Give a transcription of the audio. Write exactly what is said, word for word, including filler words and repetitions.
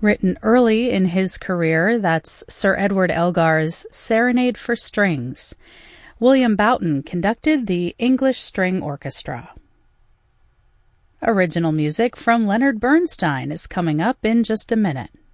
Written early in his career, that's Sir Edward Elgar's Serenade for Strings. William Boughton conducted the English String Orchestra. Original music from Leonard Bernstein is coming up in just a minute.